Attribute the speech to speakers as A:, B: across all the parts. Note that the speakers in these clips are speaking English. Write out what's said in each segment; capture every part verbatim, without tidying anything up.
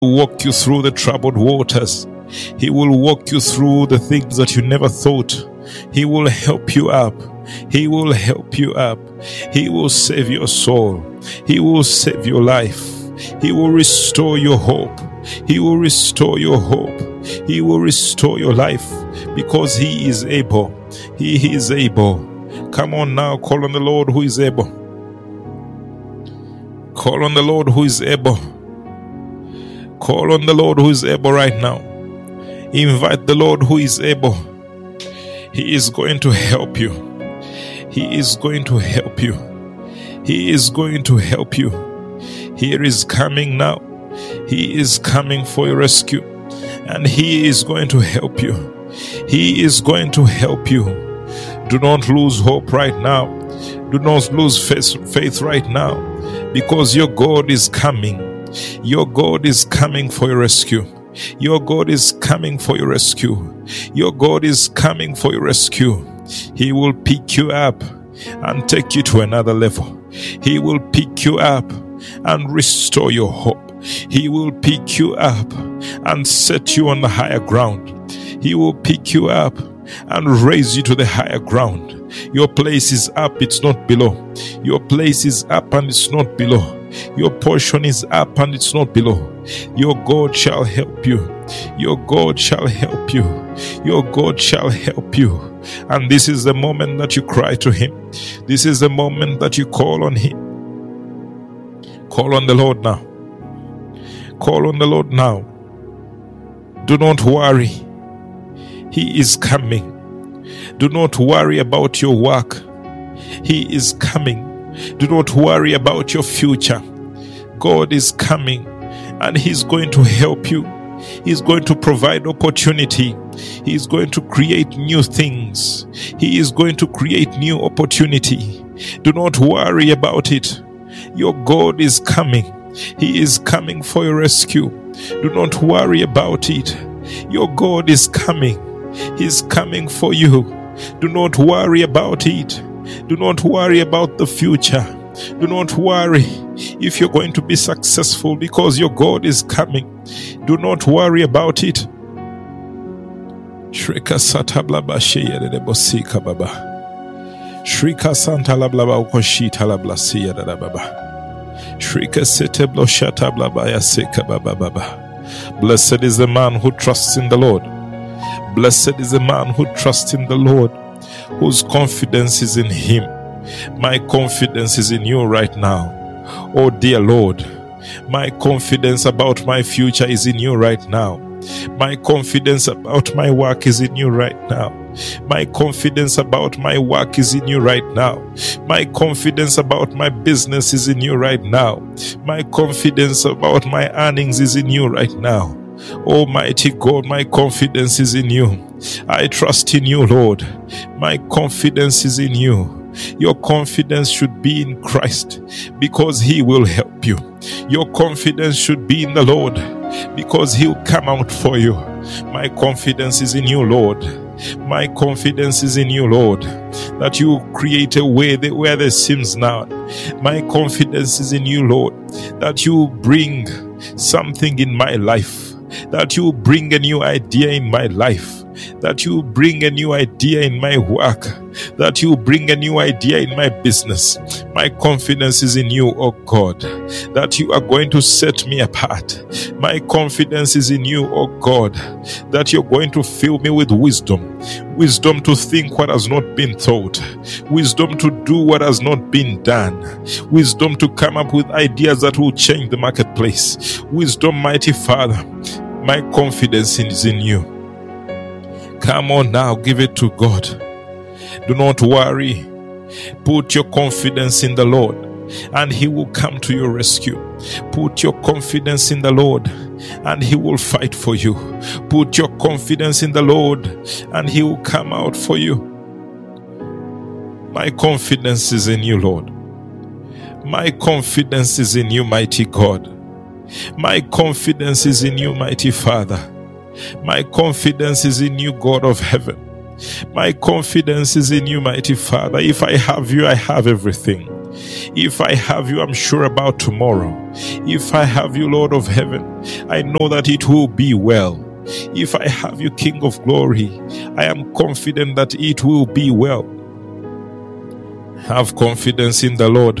A: walk you through the troubled waters. He will walk you through the things that you never thought. He will help you up. He will help you up. He will save your soul. He will save your life. He will restore your hope. He will restore your hope. He will restore your life because He is able. He is able. Come on now, call on the Lord who is able. Call on the Lord who is able. Call on the Lord who is able right now. Invite the Lord who is able. He is going to help you. He is going to help you. He is going to help you. He is coming now. He is coming for your rescue. And He is going to help you. He is going to help you. Do not lose hope right now. Do not lose faith, faith right now. Because your God is coming. Your God is coming for your rescue. Your God is coming for your rescue. Your God is coming for your rescue. He will pick you up and take you to another level. He will pick you up and restore your hope. He will pick you up and set you on the higher ground. He will pick you up and raise you to the higher ground. Your place is up, it's not below. Your place is up and it's not below. Your portion is up and it's not below. Your God shall help you. Your God shall help you. Your God shall help you. And this is the moment that you cry to Him. This is the moment that you call on Him. Call on the Lord now. Call on the Lord now. Do not worry. He is coming. Do not worry about your work. He is coming. Do not worry about your future. God is coming and He's going to help you. He's going to provide opportunity. He's going to create new things. He is going to create new opportunity. Do not worry about it. Your God is coming. He is coming for your rescue. Do not worry about it. Your God is coming. He's coming for you. Do not worry about it. Do not worry about the future. Do not worry if you're going to be successful because your God is coming. Do not worry about it. Shrika sata blaba sheya de bosika baba. Shrika santa lablaba ukoshita lablasiya da baba. Shrika sete bloshata blaba ya seka baba baba. Blessed is the man who trusts in the Lord. Blessed is the man who trusts in the Lord, whose confidence is in Him. My confidence is in you right now. Oh dear Lord, my confidence about my future is in you right now. My confidence about my work is in you right now. My confidence about my work is in you right now. My confidence about my business is in you right now. My confidence about my earnings is in you right now. Almighty God, my confidence is in you. I trust in you, Lord. My confidence is in you. Your confidence should be in Christ because He will help you. Your confidence should be in the Lord because He'll come out for you. My confidence is in you, Lord. My confidence is in you, Lord, that you create a way where there seems none. My confidence is in you, Lord, that you bring something in my life, that you bring a new idea in my life, that you bring a new idea in my work, that you bring a new idea in my business. My confidence is in you, oh God, that you are going to set me apart. My confidence is in you, oh God, that you're going to fill me with wisdom. Wisdom to think what has not been thought. Wisdom to do what has not been done. Wisdom to come up with ideas that will change the marketplace. Wisdom, mighty Father, my confidence is in you. Come on now, give it to God. Do not worry. Put your confidence in the Lord and He will come to your rescue. Put your confidence in the Lord and He will fight for you. Put your confidence in the Lord and He will come out for you. My confidence is in you, Lord. My confidence is in you, mighty God. My confidence is in you, mighty Father. My confidence is in you, God of heaven. My confidence is in you, mighty Father. If I have you, I have everything. If I have you, I'm sure about tomorrow. If I have you, Lord of heaven, I know that it will be well. If I have you, King of glory, I am confident that it will be well. Have confidence in the Lord.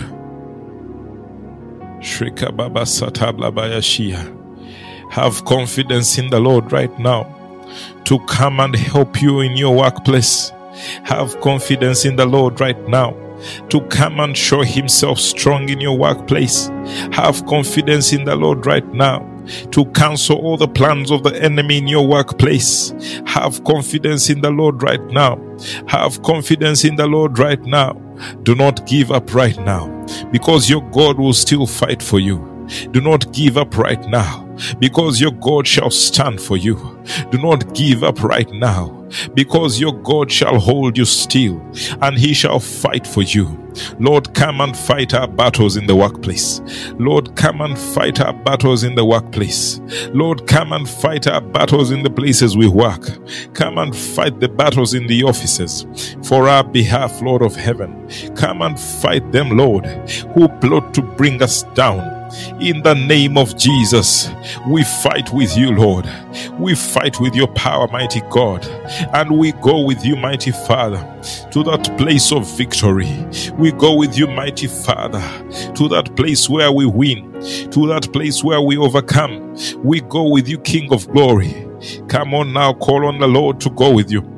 A: Shrika Baba Satabla Bayashia. Have confidence in the Lord right now to come and help you in your workplace. Have confidence in the Lord right now to come and show himself strong in your workplace. Have confidence in the Lord right now to cancel all the plans of the enemy in your workplace. Have confidence in the Lord right now. Have confidence in the Lord right now. Do not give up right now, because your God will still fight for you. Do not give up right now, because your God shall stand for you. Do not give up right now, because your God shall hold you still, and he shall fight for you. Lord, come and fight our battles in the workplace. Lord, come and fight our battles in the workplace. Lord, come and fight our battles in the places we work. Come and fight the battles in the offices for our behalf, Lord of heaven. Come and fight them, Lord, who plot to bring us down. In the name of Jesus, we fight with you, Lord. We fight with your power, mighty God. And we go with you, mighty Father, to that place of victory. We go with you, mighty Father, to that place where we win, to that place where we overcome. We go with you, King of glory. Come on now, call on the Lord to go with you.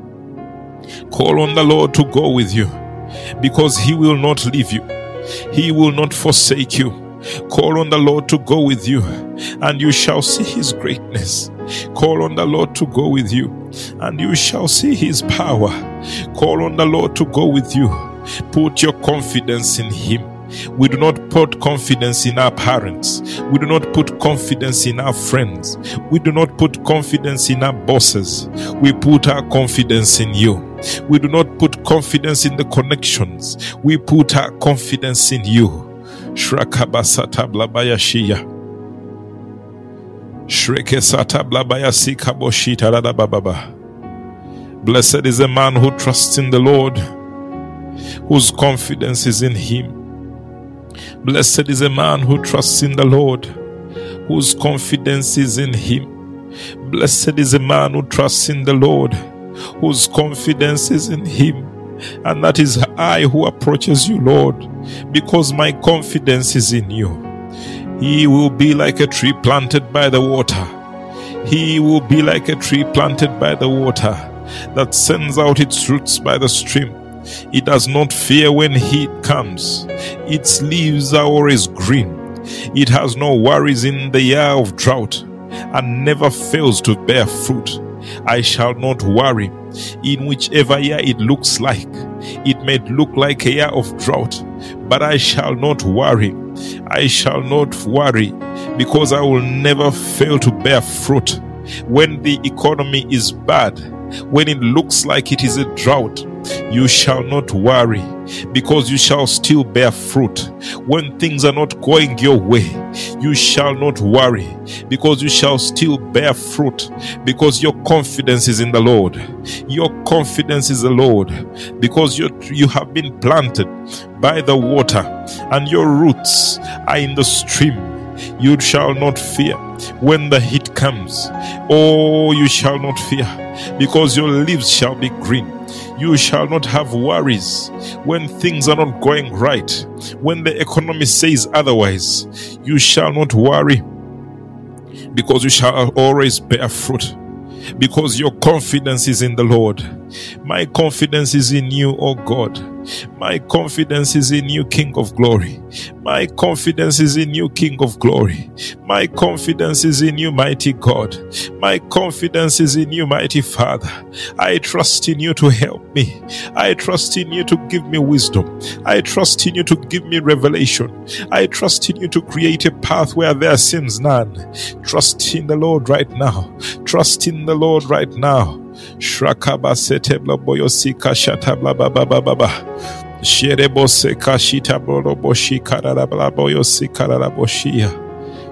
A: Call on the Lord to go with you, because he will not leave you. He will not forsake you. Call on the Lord to go with you, and you shall see his greatness. Call on the Lord to go with you, and you shall see his power. Call on the Lord to go with you. Put your confidence in him. We do not put confidence in our parents. We do not put confidence in our friends. We do not put confidence in our bosses. We put our confidence in you. We do not put confidence in the connections. We put our confidence in you. Shrakabasata blabayashia. Shrekesata blabayasika boshita radababa. Blessed is a man who trusts in the Lord, whose confidence is in him. Blessed is a man who trusts in the Lord, whose confidence is in him. Blessed is a man who trusts in the Lord, whose confidence is in him. And that is I who approaches you, Lord, because my confidence is in you. He will be like a tree planted by the water. He will be like a tree planted by the water that sends out its roots by the stream. It does not fear when heat comes. Its leaves are always green. It has no worries in the year of drought, and never fails to bear fruit. I shall not worry in whichever year it looks like. It may look like a year of drought, but I shall not worry. I shall not worry, because I will never fail to bear fruit. When the economy is bad, when it looks like it is a drought, you shall not worry, because you shall still bear fruit. When things are not going your way, you shall not worry, because you shall still bear fruit, because your confidence is in the Lord. Your confidence is the Lord, because you you have been planted by the water, and your roots are in the stream. You shall not fear when the heat comes. Oh, you shall not fear, because your leaves shall be green. You shall not have worries when things are not going right. When the economy says otherwise, you shall not worry, because you shall always bear fruit, because your confidence is in the Lord. My confidence is in you, O God. My confidence is in you, King of glory. My confidence is in you, King of glory. My confidence is in you, mighty God. My confidence is in you, mighty Father. I trust in you to help me. I trust in you to give me wisdom. I trust in you to give me revelation. I trust in you to create a path where there seems none. Trust in the Lord right now. Trust in the Lord right now. Shrakaba setebla boyosika shatabla baba baba. Sherebo seka shita borobo shikarabla boyosika raboshia.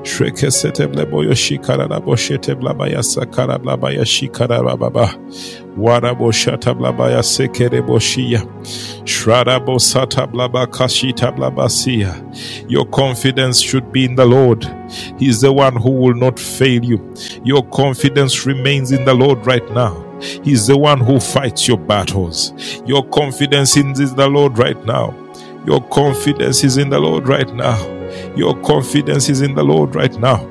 A: Shreke sete bleboyo shikara labo shete blabaya sakara blabaya shikara bababa. Warabo shata blabaya sekere boshia. Shradabo sata blaba kashita blabasia. Your confidence should be in the Lord. He is the one who will not fail you. Your confidence remains in the Lord right now. He is the one who fights your battles. Your confidence in the Lord right now. Your confidence is in the Lord right now. Your confidence is in the Lord right now.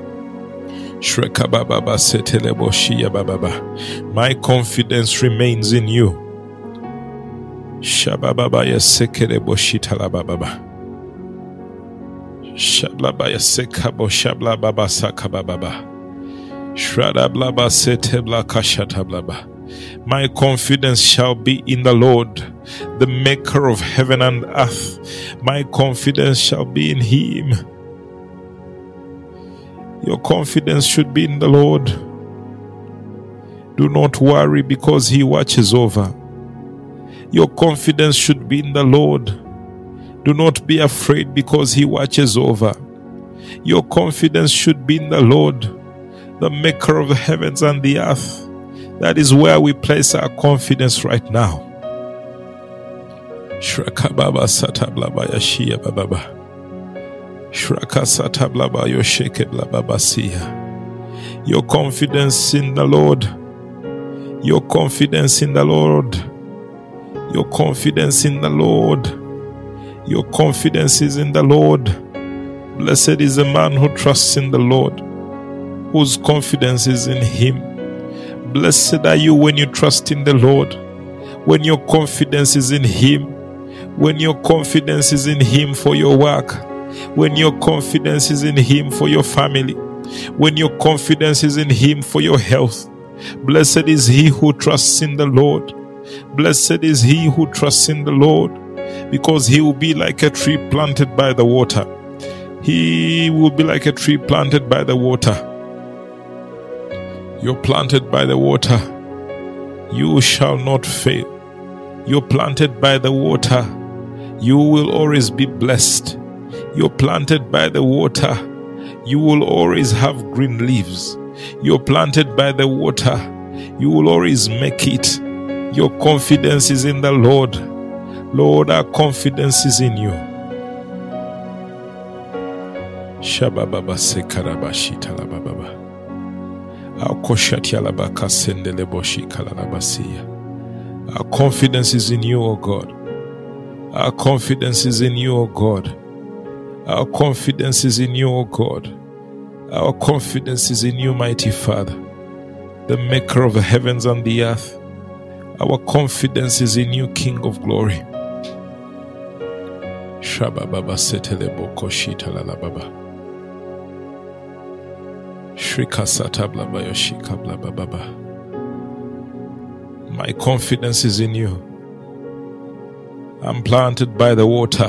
A: My confidence remains in you. Shabababa sekere boshitala bababa. Shablaba sekabo shabla baba sakababa. Shradabla setebla kashatablaba. My confidence shall be in the Lord, the maker of heaven and earth. My confidence shall be in him. Your confidence should be in the Lord. Do not worry because he watches over. Your confidence should be in the Lord. Do not be afraid because he watches over. Your confidence should be in the Lord, the maker of the heavens and the earth. That is where we place our confidence right now. Shraka baba satablaba yashia bababa. Shraka satablaba yosheke blababa siya. Your confidence in the Lord. Your confidence in the Lord. Your confidence in the Lord. Your confidence is in the Lord. Blessed is the man who trusts in the Lord, whose confidence is in him. Blessed are you when you trust in the Lord, when your confidence is in him, when your confidence is in him for your work, when your confidence is in him for your family, when your confidence is in him for your health. Blessed is he who trusts in the Lord. Blessed is he who trusts in the Lord, because he will be like a tree planted by the water. He will be like a tree planted by the water. You're planted by the water. You shall not fail. You're planted by the water. You will always be blessed. You're planted by the water. You will always have green leaves. You're planted by the water. You will always make it. Your confidence is in the Lord. Lord, our confidence is in you. Shabababa sekarabashita labababa. Our confidence is in you, O God. Our confidence is in you, O God. Our confidence is in you, O God. Our confidence is in you, mighty Father, the maker of the heavens and the earth. Our confidence is in you, King of glory. Shabababa setelebo koshita lalababa. My confidence is in you. I'm planted by the water.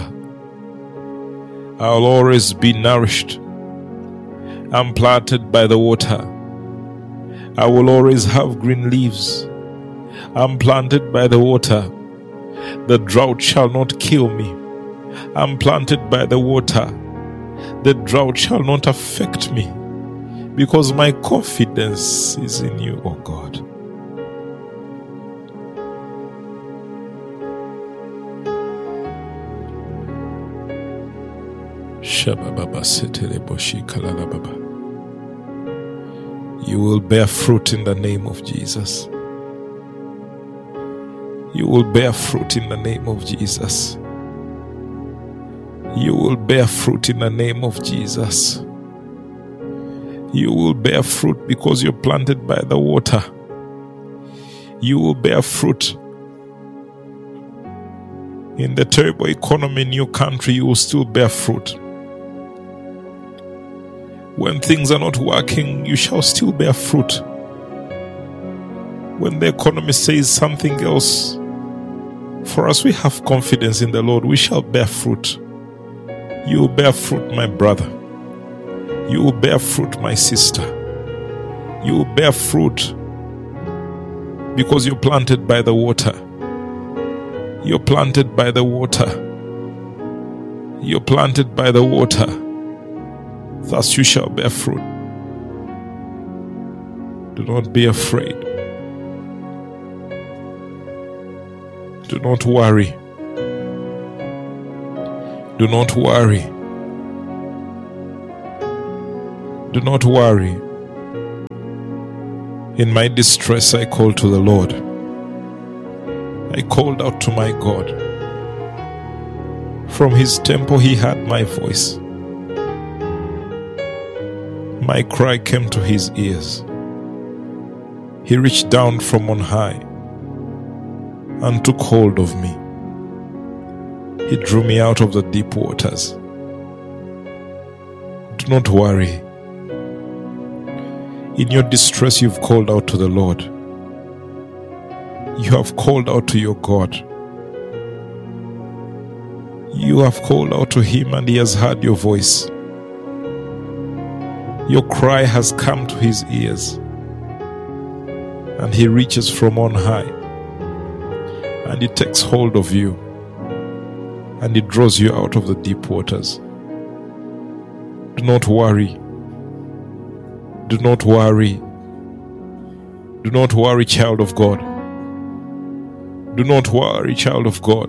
A: I'll always be nourished. I'm planted by the water. I will always have green leaves. I'm planted by the water. The drought shall not kill me. I'm planted by the water. The drought shall not affect me, because my confidence is in you, O God. You will bear fruit in the name of Jesus. You will bear fruit in the name of Jesus. You will bear fruit in the name of Jesus. You will bear fruit because you're planted by the water. You will bear fruit. In the terrible economy in your country, you will still bear fruit. When things are not working, you shall still bear fruit. When the economy says something else, for us, we have confidence in the Lord. We shall bear fruit. You will bear fruit, my brother. You will bear fruit, my sister. You will bear fruit because you're planted by the water. You're planted by the water. You're planted by the water. thus you shall bear fruit. Do not be afraid. Do not worry. Do not worry. Do not worry. In my distress, I called to the Lord. I called out to my God. From his temple, he heard my voice. My cry came to his ears. He reached down from on high and took hold of me. He drew me out of the deep waters. Do not worry. In your distress, you've called out to the Lord. You have called out to your God. You have called out to him, and he has heard your voice. Your cry has come to his ears, and he reaches from on high, and he takes hold of you, and he draws you out of the deep waters. Do not worry. Do not worry. Do not worry, child of God. Do not worry, child of God.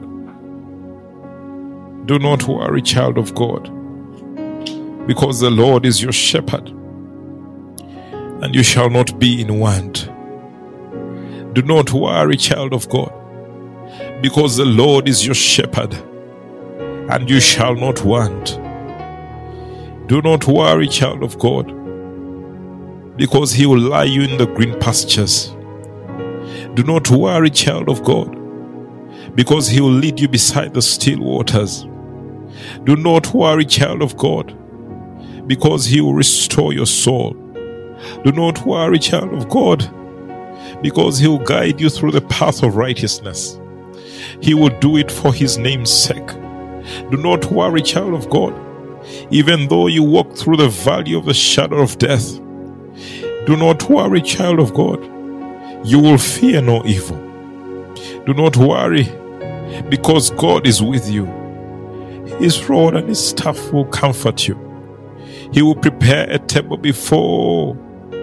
A: Do not worry, child of God, because the Lord is your shepherd, and you shall not be in want. Do not worry, child of God, because the Lord is your shepherd, and you shall not want. Do not worry, child of God, because he will lie you in the green pastures. Do not worry, child of God, because he will lead you beside the still waters. Do not worry, child of God, because he will restore your soul. Do not worry, child of God, because he will guide you through the path of righteousness. He will do it for his name's sake. Do not worry, child of God, even though you walk through the valley of the shadow of death. Do not worry, child of God. You will fear no evil. Do not worry, because God is with you. His rod and his staff will comfort you. He will prepare a table before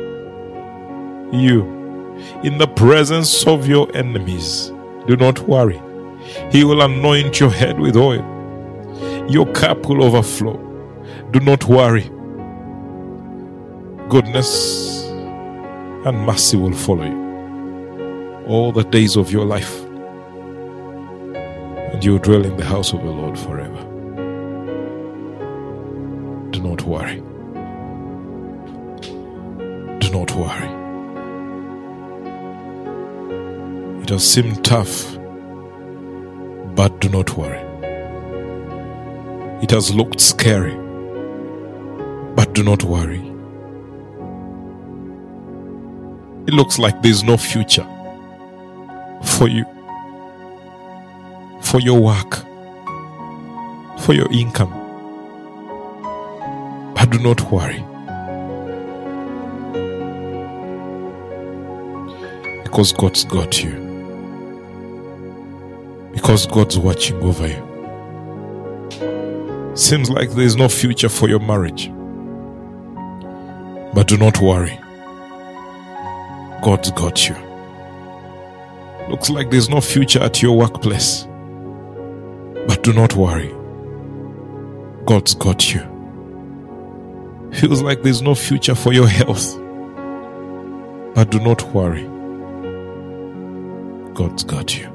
A: you in the presence of your enemies. Do not worry. He will anoint your head with oil. Your cup will overflow. Do not worry. Goodness and mercy will follow you all the days of your life, and you will dwell in the house of the Lord forever. Do not worry. Do not worry. It has seemed tough, but do not worry. It has looked scary, but do not worry. It looks like there's no future for you, for your work, for your income. But do not worry, because God's got you, because God's watching over you. Seems like there's no future for your marriage, but do not worry. God's got you. Looks like there's no future at your workplace, but do not worry. God's got you. Feels like there's no future for your health, but do not worry. God's got you.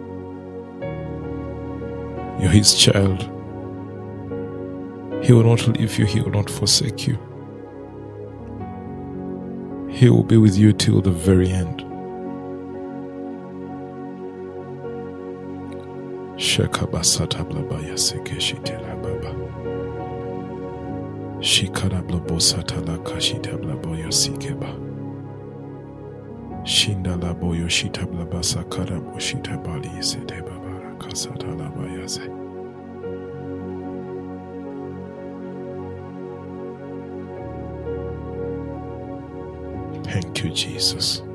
A: You're his child. He will not leave you. He will not forsake you. He will be with you till the very end. Shekabasata blabaya sekeshitela baba. Shikara blabosata la kashita blaboyo sikeba. Shinda laboyo shita blabasa karabo shita bali sete babara kasata labayase. Thank you, Jesus.